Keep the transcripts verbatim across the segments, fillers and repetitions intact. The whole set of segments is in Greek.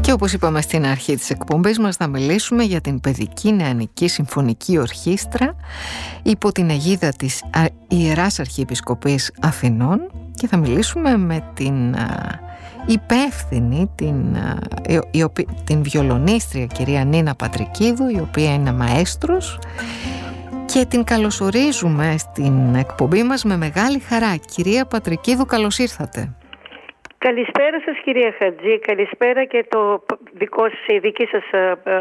Και όπως είπαμε στην αρχή της εκπομπής μας, θα μιλήσουμε για την Παιδική Νεανική Συμφωνική Ορχήστρα υπό την αιγίδα της Ιεράς Αρχιεπισκοπής Αθηνών και θα μιλήσουμε με την υπεύθυνη, την, η, η, την βιολονίστρια κυρία Νίνα Πατρικίδου, η οποία είναι μαέστρος, και την καλωσορίζουμε στην εκπομπή μας με μεγάλη χαρά. Κυρία Πατρικίδου, καλώς ήρθατε. Καλησπέρα σας κυρία Χατζή, καλησπέρα και το δικό σας, η δική σας ε, ε,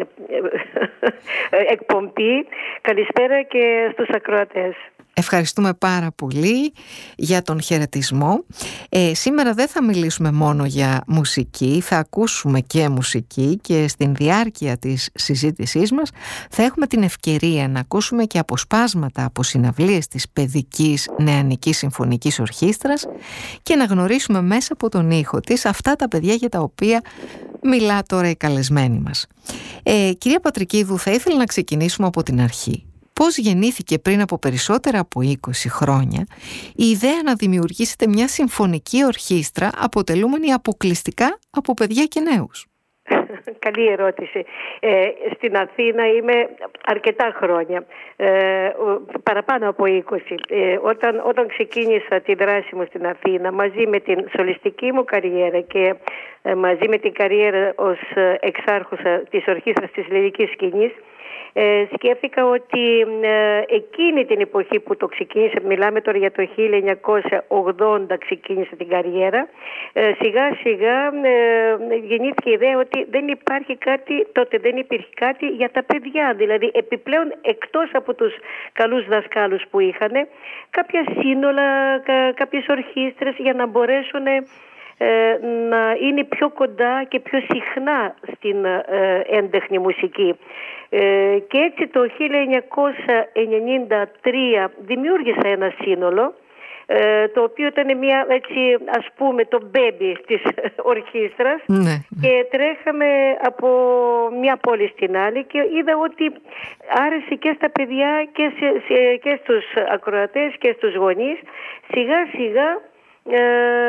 ε, εκπομπή, καλησπέρα και στους ακροατές. Ευχαριστούμε πάρα πολύ για τον χαιρετισμό. Ε, σήμερα δεν θα μιλήσουμε μόνο για μουσική, θα ακούσουμε και μουσική και στην διάρκεια της συζήτησής μας θα έχουμε την ευκαιρία να ακούσουμε και αποσπάσματα από συναυλίες της Παιδικής Νεανικής Συμφωνικής Ορχήστρας και να γνωρίσουμε μέσα από τον ήχο της αυτά τα παιδιά για τα οποία μιλά τώρα η καλεσμένη μας. Ε, κυρία Πατρικίδου, θα ήθελα να ξεκινήσουμε από την αρχή. Πώς γεννήθηκε πριν από περισσότερα από είκοσι χρόνια η ιδέα να δημιουργήσετε μια συμφωνική ορχήστρα αποτελούμενη αποκλειστικά από παιδιά και νέους? Καλή ερώτηση. Ε, στην Αθήνα είμαι αρκετά χρόνια, ε, παραπάνω από είκοσι. Ε, όταν, όταν ξεκίνησα τη δράση μου στην Αθήνα, μαζί με την σολιστική μου καριέρα και ε, μαζί με την καριέρα ως εξάρχουσα της ορχήστρας της λυρικής σκηνής, Ε, σκέφτηκα ότι ε, εκείνη την εποχή που το ξεκίνησα, μιλάμε τώρα για το χίλια εννιακόσια ογδόντα ξεκίνησα την καριέρα, ε, σιγά σιγά ε, γεννήθηκε η ιδέα ότι δεν υπάρχει κάτι, τότε δεν υπήρχε κάτι για τα παιδιά, δηλαδή επιπλέον εκτός από τους καλούς δασκάλους που είχαν, κάποια σύνολα, κα, κάποιες ορχήστρες για να μπορέσουν ε, να είναι πιο κοντά και πιο συχνά στην ε, έντεχνη μουσική. Ε, και έτσι το χίλια εννιακόσια ενενήντα τρία δημιούργησα ένα σύνολο, ε, το οποίο ήταν μια, έτσι, ας πούμε, το μπέμπι της ορχήστρας, ναι. Και τρέχαμε από μια πόλη στην άλλη και είδα ότι άρεσε και στα παιδιά και, σε, σε, και στους ακροατές και στους γονείς. Σιγά σιγά Ε,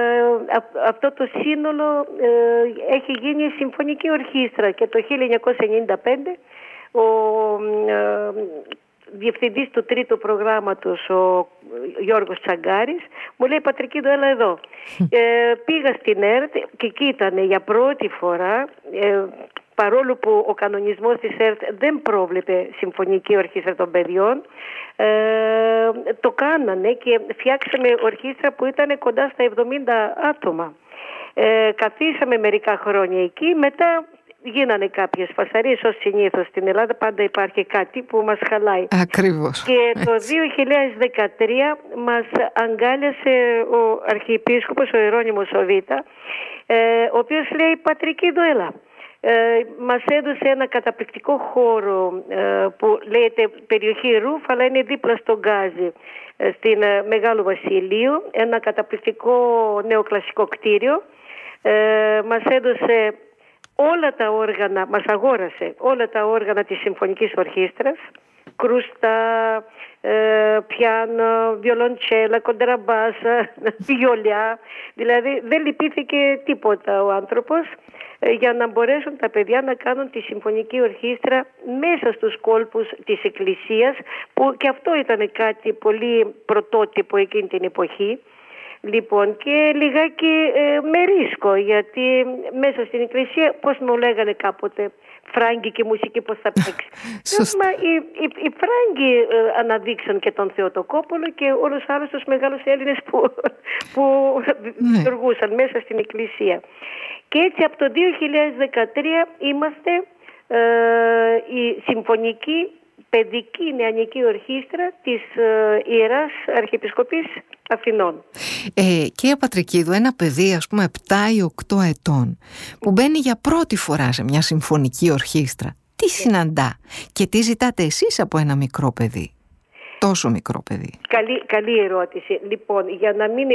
αυτό το σύνολο ε, έχει γίνει συμφωνική ορχήστρα και το χίλια εννιακόσια ενενήντα πέντε ο ε, διευθυντής του τρίτου προγράμματος, ο Γιώργος Τσαγκάρης, μου λέει: Πατρικίδου, έλα εδώ. ε, πήγα στην ΕΡΤ και εκεί ήταν για πρώτη φορά, ε, παρόλο που ο κανονισμός της ΕΡΤ δεν πρόβλεπε συμφωνική ορχήστρα των παιδιών, ε, το κάνανε και φτιάξαμε ορχήστρα που ήταν κοντά στα εβδομήντα άτομα. Ε, καθίσαμε μερικά χρόνια εκεί, μετά γίνανε κάποιες φασαρίες, ως συνήθως στην Ελλάδα πάντα υπάρχει κάτι που μας χαλάει. Ακριβώς. Και το δύο χιλιάδες δεκατρία μας αγκάλιασε ο Αρχιεπίσκοπος, ο Ιερώνυμος ο Β', ε, ο οποίος λέει: Πατρικίδου, έλα. Ε, μας έδωσε ένα καταπληκτικό χώρο ε, που λέγεται περιοχή Ρούφ, αλλά είναι δίπλα στον Γκάζι, ε, στην ε, Μεγάλου Βασιλείου, ένα καταπληκτικό νεοκλασικό κτίριο. Ε, μας έδωσε όλα τα όργανα, μας αγόρασε όλα τα όργανα της Συμφωνικής Ορχήστρας, κρούστα, ε, πιάνο, βιολοντσέλα, κοντραμπάσα, βιολιά, δηλαδή δεν λυπήθηκε τίποτα ο άνθρωπος, ε, για να μπορέσουν τα παιδιά να κάνουν τη Συμφωνική Ορχήστρα μέσα στους κόλπους της Εκκλησίας, που και αυτό ήταν κάτι πολύ πρωτότυπο εκείνη την εποχή. Λοιπόν, και λιγάκι ε, με ρίσκο, γιατί μέσα στην εκκλησία, πώς μου λέγανε κάποτε, φράγκικη μουσική πώς θα παίξει. Μα οι, οι, οι Φράγκοι ε, αναδείξαν και τον Θεοτοκόπουλο και όλους άλλους τους μεγάλους Έλληνες που, που λειτουργούσαν μέσα στην εκκλησία. Και έτσι από το δύο χιλιάδες δεκατρία είμαστε ε, η συμφωνική Παιδική Νεανική Ορχήστρα της ε, Ιεράς Αρχιεπισκοπής Αθηνών. Ε, κυρία Πατρικίδου, ένα παιδί ας πούμε επτά ή οκτώ ετών που μπαίνει για πρώτη φορά σε μια συμφωνική ορχήστρα, τι συναντά και τι ζητάτε εσείς από ένα μικρό παιδί, τόσο μικρό παιδί? Καλή, καλή ερώτηση. Λοιπόν, για να μην